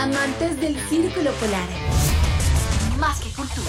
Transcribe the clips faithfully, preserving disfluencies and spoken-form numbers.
amantes del Círculo Polar. Más que cultura.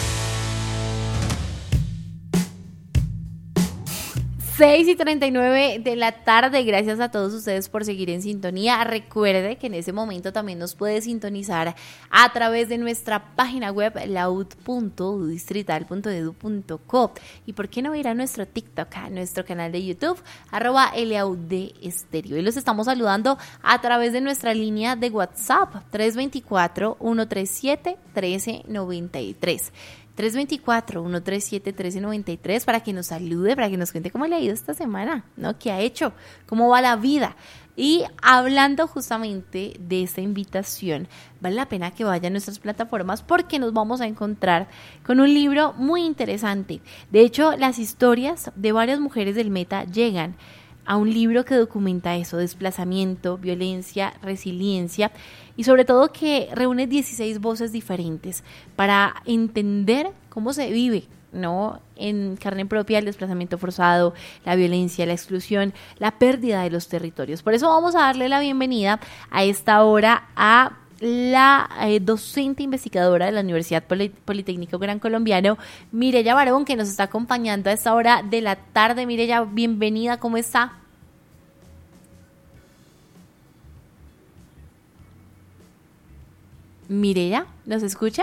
seis y treinta y nueve de la tarde, gracias a todos ustedes por seguir en sintonía. Recuerde que en ese momento también nos puede sintonizar a través de nuestra página web laud punto distrital punto edu punto co y por qué no ir a nuestro TikTok, a nuestro canal de YouTube, arroba laudestéreo. Y los estamos saludando a través de nuestra línea de WhatsApp, tres dos cuatro, uno tres siete, uno tres nueve tres. tres dos cuatro, uno tres siete, uno tres nueve tres para que nos salude, para que nos cuente cómo le ha ido esta semana, ¿no? ¿Qué ha hecho? ¿Cómo va la vida? Y hablando justamente de esta invitación, vale la pena que vayan a nuestras plataformas porque nos vamos a encontrar con un libro muy interesante. De hecho, las historias de varias mujeres del Meta llegan a un libro que documenta eso, desplazamiento, violencia, resiliencia y sobre todo que reúne dieciséis voces diferentes para entender cómo se vive, ¿no? En carne propia el desplazamiento forzado, la violencia, la exclusión, la pérdida de los territorios. Por eso vamos a darle la bienvenida a esta hora a la eh, docente investigadora de la Universidad Poli- Politécnico Gran Colombiano, Mireya Barón, que nos está acompañando a esta hora de la tarde. Mireya, bienvenida, ¿cómo está? Mireya, ¿nos escucha?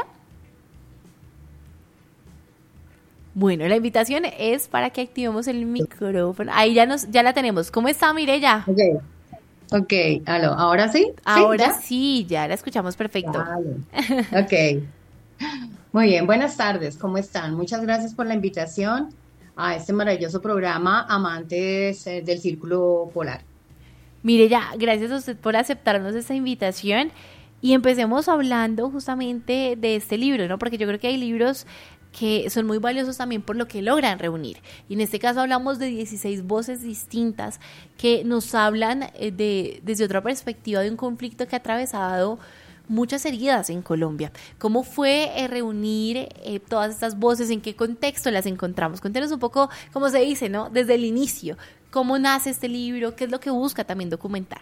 Bueno, la invitación es para que activemos el micrófono. Ahí ya nos, ya la tenemos. ¿Cómo está, Mireya? Ok, ok, aló, ¿ahora sí? ¿Sí? Ahora ¿Ya? sí, ya la escuchamos perfecto. Vale. Ok, muy bien, buenas tardes, ¿cómo están? Muchas gracias por la invitación a este maravilloso programa Amantes eh, del Círculo Polar. Mireya, gracias a usted por aceptarnos esta invitación y empecemos hablando justamente de este libro, ¿no? Porque yo creo que hay libros que son muy valiosos también por lo que logran reunir. Y en este caso hablamos de dieciséis voces distintas que nos hablan eh, de, desde otra perspectiva de un conflicto que ha atravesado muchas heridas en Colombia. ¿Cómo fue eh, reunir eh, todas estas voces? ¿En qué contexto las encontramos? Cuéntenos un poco, como se dice, ¿no? Desde el inicio, ¿cómo nace este libro? ¿Qué es lo que busca también documentar?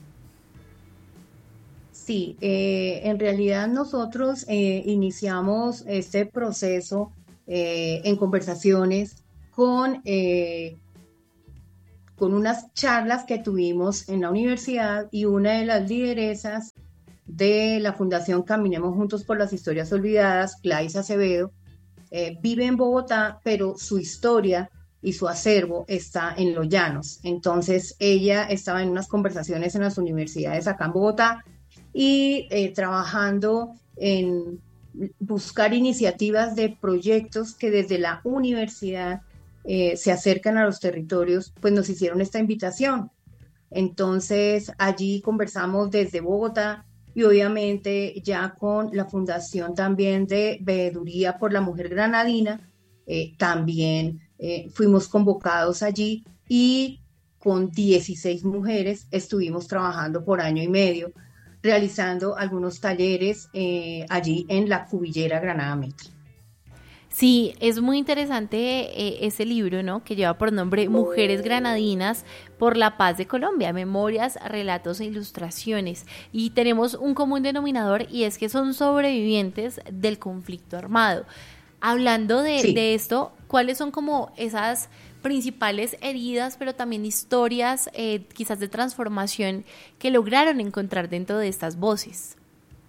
Sí, eh, en realidad nosotros eh, iniciamos este proceso eh, en conversaciones con, eh, con unas charlas que tuvimos en la universidad y una de las lideresas de la Fundación Caminemos Juntos por las Historias Olvidadas, Gladys Acevedo, eh, vive en Bogotá, pero su historia y su acervo está en Los Llanos. Entonces ella estaba en unas conversaciones en las universidades acá en Bogotá y eh, trabajando en buscar iniciativas de proyectos que desde la universidad eh, se acercan a los territorios, pues nos hicieron esta invitación. Entonces allí conversamos desde Bogotá y obviamente ya con la fundación también de Veeduría por la Mujer Granadina, eh, también eh, fuimos convocados allí y con dieciséis mujeres estuvimos trabajando por año y medio, realizando algunos talleres eh, allí en la Cubillera Granada Meta. Sí, es muy interesante eh, ese libro, ¿no? Que lleva por nombre Mujeres Granadinas por la Paz de Colombia, Memorias, Relatos e Ilustraciones. Y tenemos un común denominador y es que son sobrevivientes del conflicto armado. Hablando de, Sí. de esto, ¿cuáles son como esas principales heridas, pero también historias eh, quizás de transformación que lograron encontrar dentro de estas voces?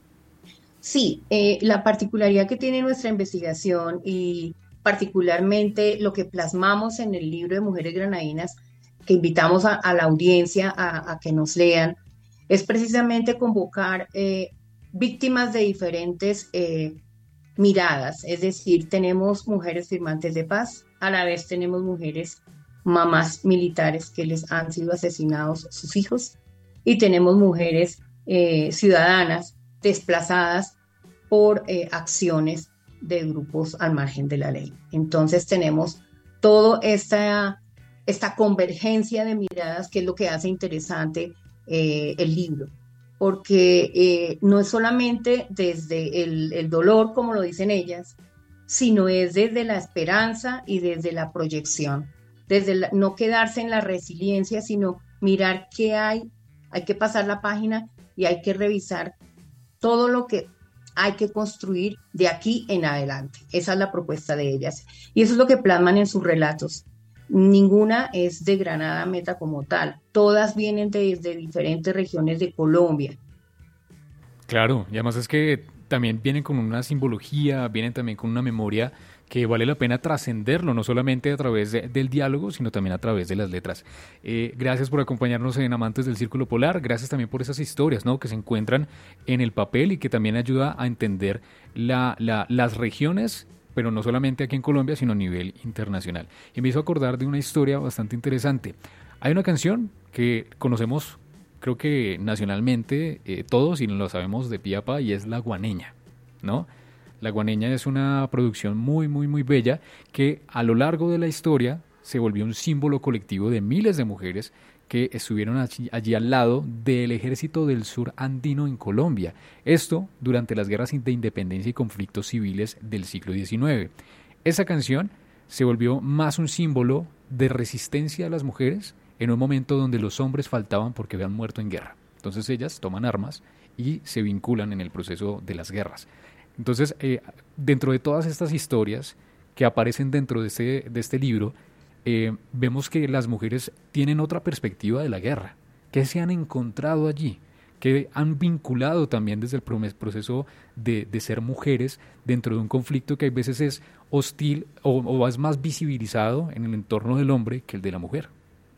Sí, eh, la particularidad que tiene nuestra investigación y particularmente lo que plasmamos en el libro de Mujeres Granadinas, que invitamos a, a la audiencia a, a que nos lean, es precisamente convocar eh, víctimas de diferentes eh, miradas. Es decir, tenemos mujeres firmantes de paz, a la vez tenemos mujeres mamás militares que les han sido asesinados sus hijos y tenemos mujeres eh, ciudadanas desplazadas por eh, acciones de grupos al margen de la ley. Entonces tenemos toda esta, esta convergencia de miradas que es lo que hace interesante eh, el libro, porque eh, no es solamente desde el, el dolor, como lo dicen ellas, sino es desde la esperanza y desde la proyección, desde la, no quedarse en la resiliencia, sino mirar qué hay, hay que pasar la página y hay que revisar todo lo que hay que construir de aquí en adelante. Esa es la propuesta de ellas. Y eso es lo que plasman en sus relatos. Ninguna es de Granada Meta como tal. Todas vienen desde diferentes regiones de Colombia. Claro, y además es que también vienen con una simbología, vienen también con una memoria que vale la pena trascenderlo, no solamente a través de, del diálogo, sino también a través de las letras. Eh, gracias por acompañarnos en Amantes del Círculo Polar, gracias también por esas historias, ¿no?, que se encuentran en el papel y que también ayuda a entender la, la, las regiones, pero no solamente aquí en Colombia, sino a nivel internacional. Y me hizo acordar de una historia bastante interesante. Hay una canción que conocemos, creo que nacionalmente, eh, todos, y lo sabemos de pie a pa, y es La Guaneña, ¿no? La Guaneña es una producción muy, muy, muy bella que a lo largo de la historia se volvió un símbolo colectivo de miles de mujeres que estuvieron allí, allí al lado del ejército del sur andino en Colombia. Esto durante las guerras de independencia y conflictos civiles del siglo diecinueve. Esa canción se volvió más un símbolo de resistencia de las mujeres en un momento donde los hombres faltaban porque habían muerto en guerra. Entonces ellas toman armas y se vinculan en el proceso de las guerras. Entonces, eh, dentro de todas estas historias que aparecen dentro de este, de este libro, eh, vemos que las mujeres tienen otra perspectiva de la guerra, que se han encontrado allí, que han vinculado también desde el proceso de, de ser mujeres dentro de un conflicto que a veces es hostil o, o es más visibilizado en el entorno del hombre que el de la mujer.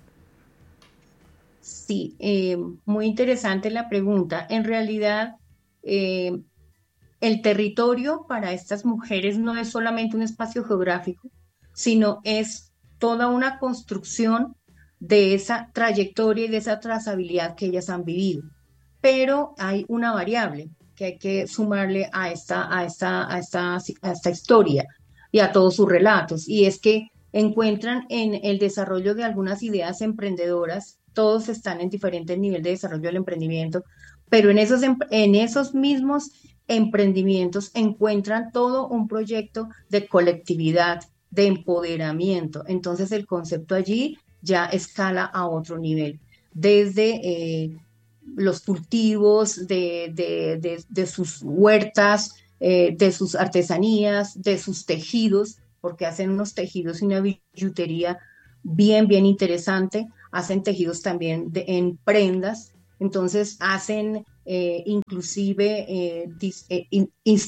Sí, eh, muy interesante la pregunta. En realidad, eh, el territorio para estas mujeres no es solamente un espacio geográfico, sino es toda una construcción de esa trayectoria y de esa trazabilidad que ellas han vivido. Pero hay una variable que hay que sumarle a esta, a esta, a esta, a esta historia y a todos sus relatos, y es que encuentran en el desarrollo de algunas ideas emprendedoras. Todos están en diferentes niveles de desarrollo del emprendimiento, pero en esos, en esos mismos emprendimientos encuentran todo un proyecto de colectividad, de empoderamiento. Entonces el concepto allí ya escala a otro nivel, desde eh, los cultivos de, de, de, de sus huertas, eh, de sus artesanías, de sus tejidos, porque hacen unos tejidos y una billutería bien, bien interesante. Hacen tejidos también de, en prendas, entonces hacen eh, inclusive eh, dis, eh, in, in,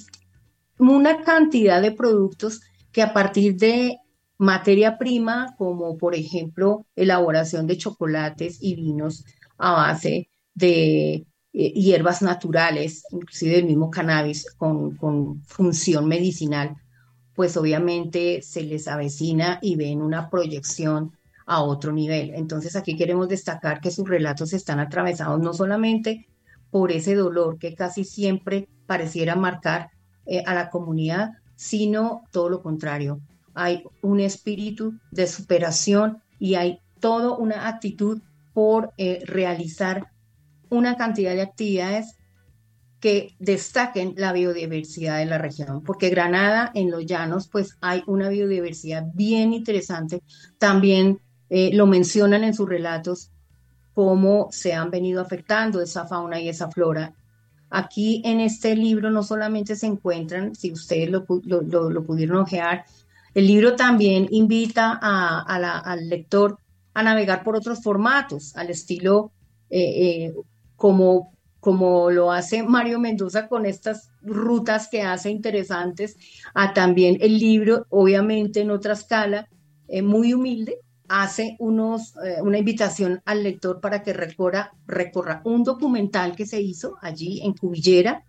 una cantidad de productos que a partir de materia prima, como por ejemplo elaboración de chocolates y vinos a base de eh, hierbas naturales, inclusive el mismo cannabis con, con función medicinal, pues obviamente se les avecina y ven una proyección a otro nivel. Entonces aquí queremos destacar que sus relatos están atravesados no solamente por ese dolor que casi siempre pareciera marcar eh, a la comunidad, sino todo lo contrario. Hay un espíritu de superación y hay toda una actitud por eh, realizar una cantidad de actividades que destaquen la biodiversidad de la región, porque Granada en los llanos pues hay una biodiversidad bien interesante. También eh, lo mencionan en sus relatos cómo se han venido afectando esa fauna y esa flora. Aquí en este libro no solamente se encuentran, si ustedes lo, lo, lo, lo pudieron ojear, el libro también invita a, a la, al lector a navegar por otros formatos, al estilo eh, eh, como como lo hace Mario Mendoza con estas rutas que hace interesantes, a también el libro, obviamente en otra escala, eh, muy humilde, hace unos, eh, una invitación al lector para que recorra, recorra un documental que se hizo allí en Cubillera,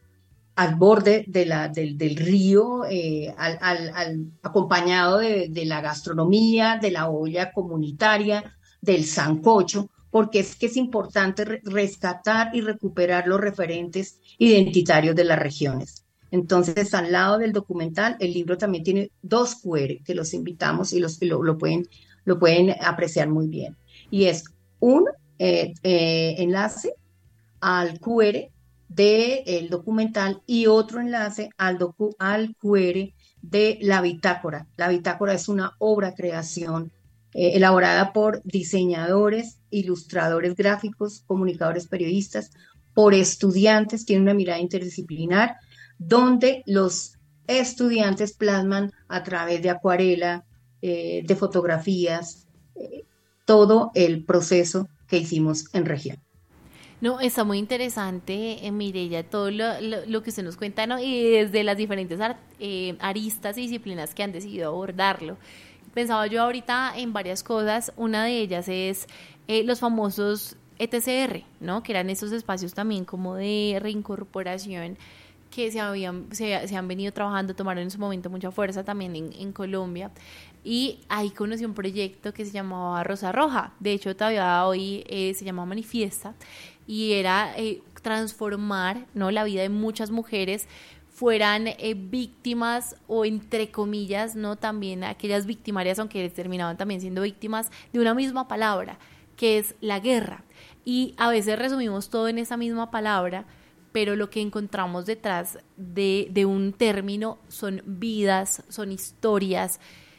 al borde de la, del, del río, eh, al, al, al, acompañado de, de la gastronomía, de la olla comunitaria, del sancocho, porque es que es importante rescatar y recuperar los referentes identitarios de las regiones. Entonces, al lado del documental, el libro también tiene dos Q R que los invitamos y los, lo, lo, pueden, lo pueden apreciar muy bien. Y es un eh, eh, enlace al Q R del documental y otro enlace al, docu, al Q R de la bitácora. La bitácora es una obra creación eh, elaborada por diseñadores, ilustradores gráficos, comunicadores periodistas, por estudiantes, tiene una mirada interdisciplinar, donde los estudiantes plasman a través de acuarela, eh, de fotografías, eh, todo el proceso que hicimos en región. No, está muy interesante, eh, Mireya, todo lo, lo, lo que usted nos cuenta, ¿no? Y desde las diferentes ar- eh, aristas y disciplinas que han decidido abordarlo. Pensaba yo ahorita en varias cosas. Una de ellas es eh, los famosos E T C R, ¿no? Que eran esos espacios también como de reincorporación que se habían se, se han venido trabajando, tomaron en su momento mucha fuerza también en, en Colombia. Y ahí conocí un proyecto que se llamaba Rosa Roja. De hecho, todavía hoy eh, se llama Manifiesta. Y era eh, transformar, ¿no?, la vida de muchas mujeres, fueran eh, víctimas o entre comillas, ¿no?, también aquellas victimarias, aunque terminaban también siendo víctimas de una misma palabra, que es la guerra. Y a veces resumimos todo en esa misma palabra, pero lo que encontramos detrás de, de un término son vidas, son historias,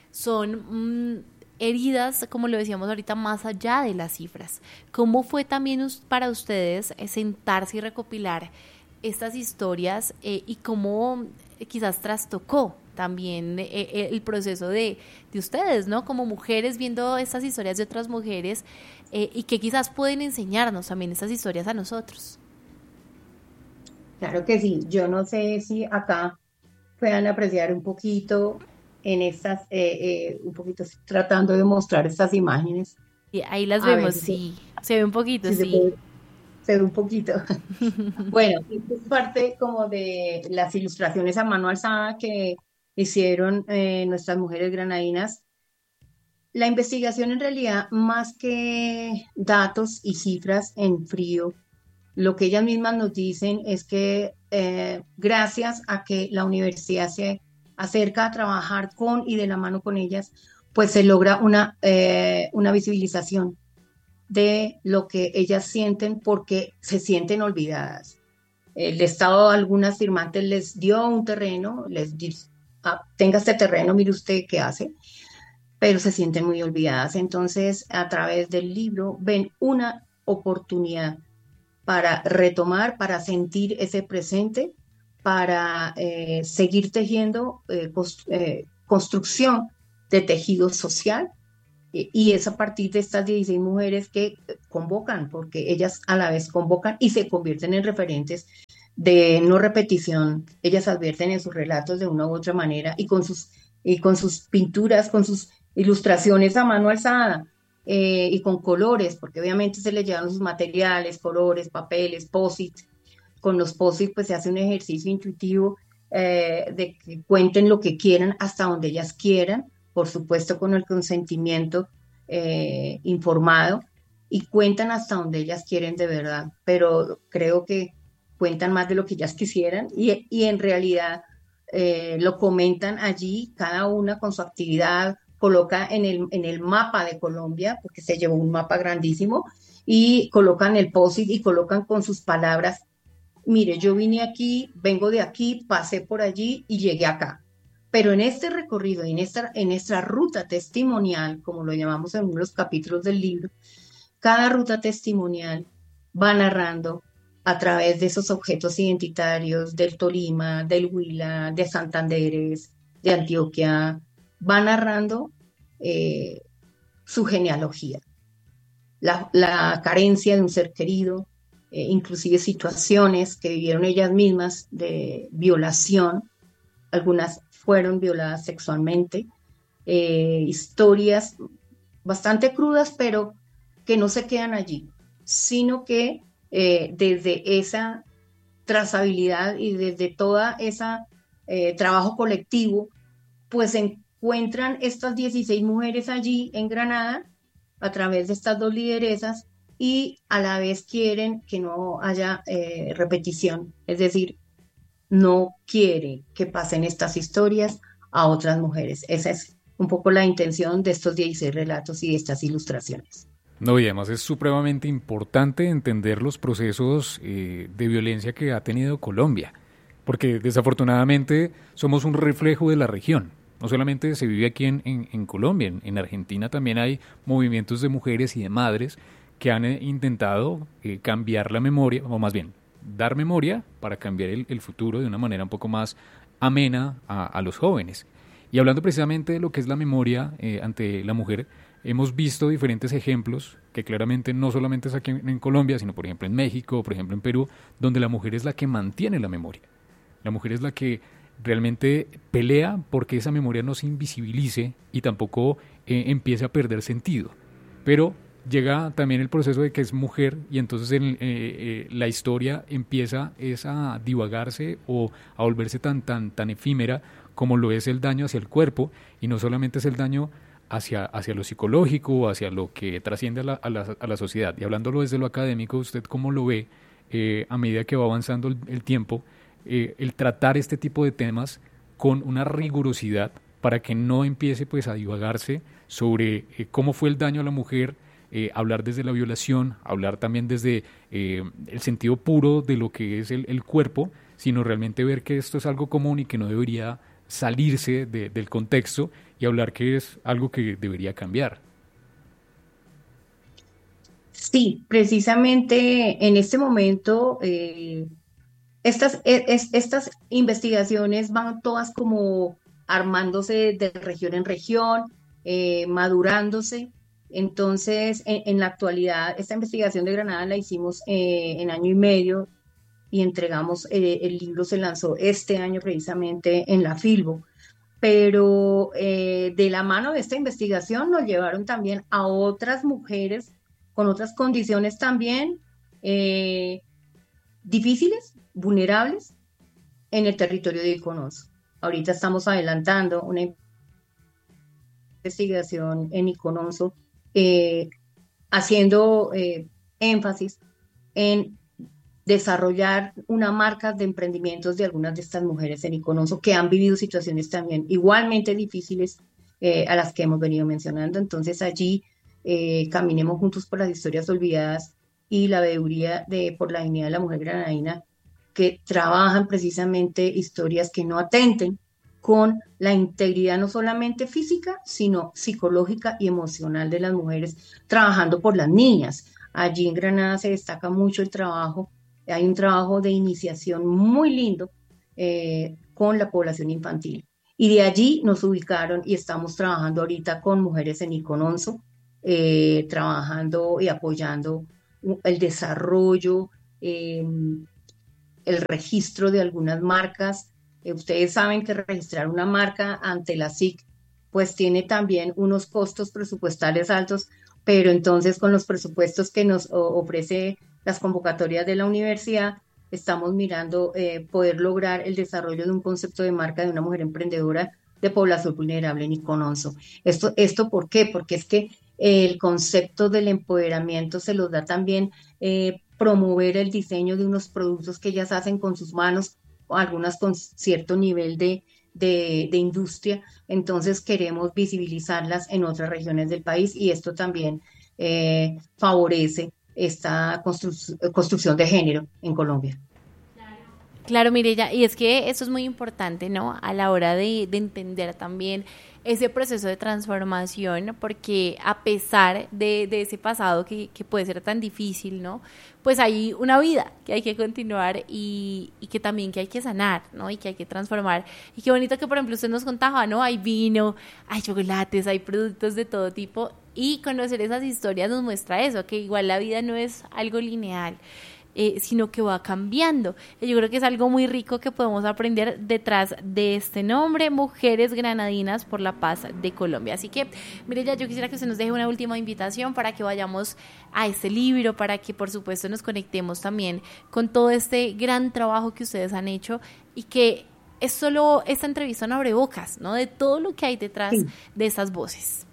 son mmm, heridas, como lo decíamos ahorita, más allá de las cifras. ¿Cómo fue también para ustedes sentarse y recopilar estas historias eh, y cómo quizás trastocó también eh, el proceso de, de ustedes, ¿no? Como mujeres viendo estas historias de otras mujeres eh, y que quizás pueden enseñarnos también estas historias a nosotros? Claro que sí. Yo no sé si acá puedan apreciar un poquito en estas, eh, eh, un poquito tratando de mostrar estas imágenes. Y ahí las A vemos, ver si, sí, se ve un poquito, si se sí. puede, se ve un poquito. Bueno, esto es parte como de las ilustraciones a mano alzada que hicieron eh, nuestras mujeres granadinas. La investigación en realidad, más que datos y cifras en frío, lo que ellas mismas nos dicen es que eh, gracias a que la universidad se acerca a trabajar con y de la mano con ellas, pues se logra una, eh, una visibilización de lo que ellas sienten porque se sienten olvidadas. El Estado a algunas firmantes les dio un terreno, les dice, ah, tenga este terreno, mire usted qué hace, pero se sienten muy olvidadas. Entonces, a través del libro ven una oportunidad para retomar, para sentir ese presente, para eh, seguir tejiendo eh, cost eh, construcción de tejido social. Y es a partir de estas dieciséis mujeres que convocan, porque ellas a la vez convocan y se convierten en referentes de no repetición. Ellas advierten en sus relatos de una u otra manera y con sus, y con sus pinturas, con sus ilustraciones a mano alzada eh, y con colores, porque obviamente se les llevan sus materiales, colores, papeles, post-it. Con los post-it pues se hace un ejercicio intuitivo eh, de que cuenten lo que quieran hasta donde ellas quieran, por supuesto con el consentimiento eh, informado, y cuentan hasta donde ellas quieren de verdad, pero creo que cuentan más de lo que ellas quisieran y, y en realidad eh, lo comentan allí, cada una con su actividad, coloca en el, en el mapa de Colombia, porque se llevó un mapa grandísimo, y colocan el post-it y colocan con sus palabras, mire, yo vine aquí, vengo de aquí, pasé por allí y llegué acá. Pero en este recorrido, en esta, en esta ruta testimonial, como lo llamamos en uno de los capítulos del libro, cada ruta testimonial va narrando a través de esos objetos identitarios del Tolima, del Huila, de Santanderes, de Antioquia, va narrando eh, su genealogía, la, la carencia de un ser querido, eh, inclusive situaciones que vivieron ellas mismas de violación, algunas fueron violadas sexualmente, eh, historias bastante crudas, pero que no se quedan allí, sino que eh, desde esa trazabilidad y desde toda esa eh, trabajo colectivo, pues se encuentran estas dieciséis mujeres allí en Granada a través de estas dos lideresas y a la vez quieren que no haya eh, repetición, es decir, no quiere que pasen estas historias a otras mujeres. Esa es un poco la intención de estos dieciséis relatos y de estas ilustraciones. No, y además es supremamente importante entender los procesos eh, de violencia que ha tenido Colombia, porque desafortunadamente somos un reflejo de la región. No solamente se vive aquí en, en, en Colombia, en, en Argentina también hay movimientos de mujeres y de madres que han eh, intentado eh, cambiar la memoria, o más bien, dar memoria para cambiar el, el futuro de una manera un poco más amena a, a los jóvenes. Y hablando precisamente de lo que es la memoria eh, ante la mujer, hemos visto diferentes ejemplos que claramente no solamente es aquí en, en Colombia, sino por ejemplo en México, por ejemplo en Perú, donde la mujer es la que mantiene la memoria. La mujer es la que realmente pelea porque esa memoria no se invisibilice y tampoco eh, empiece a perder sentido. Pero llega también el proceso de que es mujer y entonces en, eh, eh, la historia empieza es a divagarse o a volverse tan, tan, tan efímera como lo es el daño hacia el cuerpo, y no solamente es el daño hacia, hacia lo psicológico, hacia lo que trasciende a la, a la, a la sociedad. Y hablándolo desde lo académico, ¿usted cómo lo ve eh, a medida que va avanzando el, el tiempo, eh, el tratar este tipo de temas con una rigurosidad para que no empiece pues a divagarse sobre eh, cómo fue el daño a la mujer, eh, hablar desde la violación, hablar también desde eh, el sentido puro de lo que es el, el cuerpo, sino realmente ver que esto es algo común y que no debería salirse de, del contexto y hablar que es algo que debería cambiar? Sí, precisamente en este momento eh, estas, e- es- estas investigaciones van todas como armándose de región en región, eh, madurándose. Entonces, en, en la actualidad, esta investigación de Granada la hicimos eh, en año y medio y entregamos, eh, el libro se lanzó este año precisamente en la Filbo. Pero eh, de la mano de esta investigación nos llevaron también a otras mujeres con otras condiciones también eh, difíciles, vulnerables en el territorio de Iconoso. Ahorita estamos adelantando una investigación en Iconoso, eh, haciendo eh, énfasis en desarrollar una marca de emprendimientos de algunas de estas mujeres en Iconoso que han vivido situaciones también igualmente difíciles eh, a las que hemos venido mencionando. Entonces allí eh, caminemos juntos por las historias olvidadas y la veeduría de por la dignidad de la mujer granadina, que trabajan precisamente historias que no atenten con la integridad no solamente física, sino psicológica y emocional de las mujeres, trabajando por las niñas. Allí en Granada se destaca mucho el trabajo, hay un trabajo de iniciación muy lindo eh, con la población infantil. Y de allí nos ubicaron y estamos trabajando ahorita con mujeres en Icononso, eh, trabajando y apoyando el desarrollo, eh, el registro de algunas marcas. Eh, ustedes saben que registrar una marca ante la S I C pues tiene también unos costos presupuestales altos, pero entonces con los presupuestos que nos o, ofrece las convocatorias de la universidad, estamos mirando eh, poder lograr el desarrollo de un concepto de marca de una mujer emprendedora de población vulnerable en Icononso. Esto, ¿Esto por qué? Porque es que el concepto del empoderamiento se los da también eh, promover el diseño de unos productos que ellas hacen con sus manos, algunas con cierto nivel de, de, de industria. Entonces queremos visibilizarlas en otras regiones del país y esto también eh, favorece esta constru- construcción de género en Colombia. Claro, Mireya, y es que eso es muy importante, ¿no? A la hora de, de entender también ese proceso de transformación, porque a pesar de, de ese pasado que, que puede ser tan difícil, ¿no? Pues hay una vida que hay que continuar y, y que también que hay que sanar, ¿no? Y que hay que transformar. Y qué bonito que, por ejemplo, usted nos contaba, ¿no? Hay vino, hay chocolates, hay productos de todo tipo, y conocer esas historias nos muestra eso, que igual la vida no es algo lineal. Eh, sino que va cambiando. Y yo creo que es algo muy rico que podemos aprender detrás de este nombre, Mujeres Granadinas por la Paz de Colombia. Así que, mire, ya yo quisiera que usted nos deje una última invitación para que vayamos a este libro, para que por supuesto nos conectemos también con todo este gran trabajo que ustedes han hecho y que es solo esta entrevista no abre bocas, ¿no? De todo lo que hay detrás sí. de esas voces.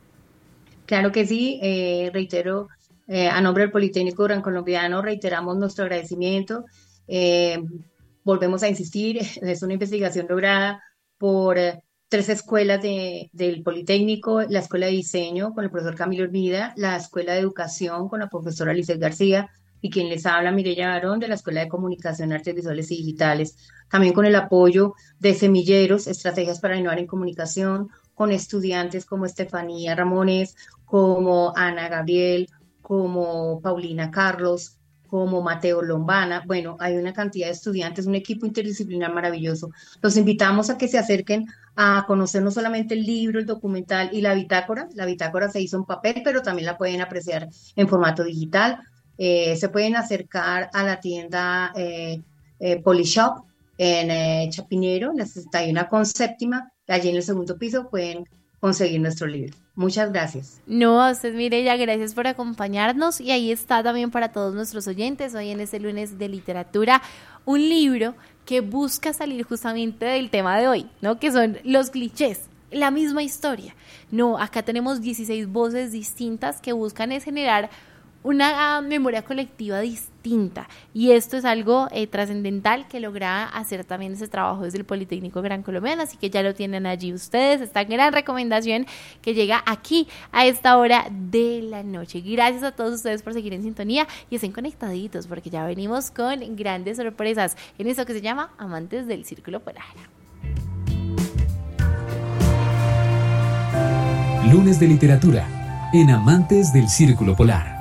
Claro que sí, eh, reitero, Eh, a nombre del Politécnico Gran Colombiano reiteramos nuestro agradecimiento. Eh, volvemos a insistir, es una investigación lograda por eh, tres escuelas de, del Politécnico, la Escuela de Diseño con el profesor Camilo Hermida, la Escuela de Educación con la profesora Lizeth García y quien les habla, Mireya Barón, de la Escuela de Comunicación, Artes Visuales y Digitales. También con el apoyo de Semilleros, Estrategias para Innovar en Comunicación, con estudiantes como Estefanía Ramones, como Ana Gabriel, como Paulina Carlos, como Mateo Lombana. Bueno, hay una cantidad de estudiantes, un equipo interdisciplinar maravilloso. Los invitamos a que se acerquen a conocer no solamente el libro, el documental y la bitácora. La bitácora se hizo en papel, pero también la pueden apreciar en formato digital. Eh, se pueden acercar a la tienda eh, eh, Polishop en eh, Chapinero, en la sesenta y uno con séptima. Allí en el segundo piso pueden conseguir nuestro libro. Muchas gracias. No, a usted, Mireya, gracias por acompañarnos, y ahí está también para todos nuestros oyentes, hoy en este lunes de literatura, un libro que busca salir justamente del tema de hoy, ¿no? Que son los clichés, la misma historia. No, acá tenemos dieciséis voces distintas que buscan es generar una memoria colectiva distinta, y esto es algo eh, trascendental que logra hacer también ese trabajo desde el Politécnico Gran Colombiano, así que ya lo tienen allí ustedes, esta gran recomendación que llega aquí a esta hora de la noche. Gracias a todos ustedes por seguir en sintonía y estén conectaditos porque ya venimos con grandes sorpresas en esto que se llama Amantes del Círculo Polar. Lunes de literatura en Amantes del Círculo Polar.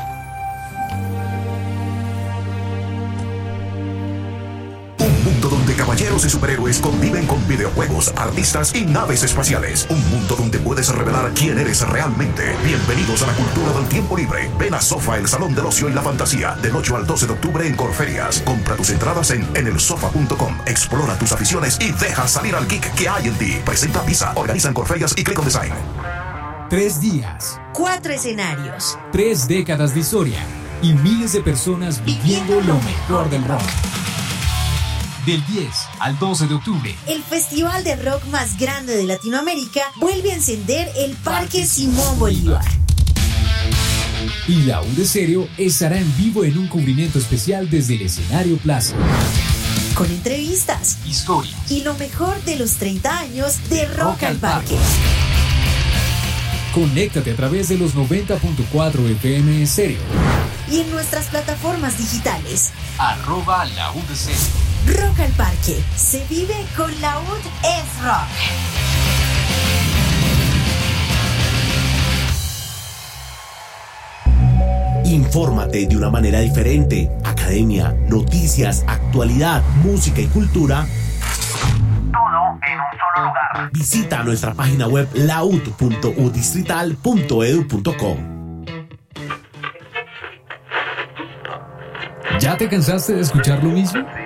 Donde caballeros y superhéroes conviven con videojuegos, artistas y naves espaciales. Un mundo donde puedes revelar quién eres realmente. Bienvenidos a la cultura del tiempo libre. Ven a Sofa, el salón del ocio y la fantasía, del ocho al doce de octubre en Corferias. Compra tus entradas en en el sofa punto com. Explora tus aficiones y deja salir al geek que hay en ti. Presenta Pisa, organizan Corferias y Click on Design. Tres días. Cuatro escenarios. Tres décadas de historia. Y miles de personas viviendo lo mejor del rock. Del diez al doce de octubre, el festival de rock más grande de Latinoamérica vuelve a encender el Parque Simón Bolívar. Y la U de Stereo estará en vivo en un cubrimiento especial desde el escenario Plaza. Con entrevistas, historias y lo mejor de los treinta años de Rock, rock al Parque. Conéctate a través de los noventa punto cuatro F M Stereo. Y en nuestras plataformas digitales. Arroba la U de Stereo. Rock al Parque. Se vive con la U D es rock. Infórmate de una manera diferente. Academia, noticias, actualidad, música y cultura. Todo en un solo lugar. Visita nuestra página web laud punto u distrital punto edu punto co. ¿Ya te cansaste de escuchar lo mismo?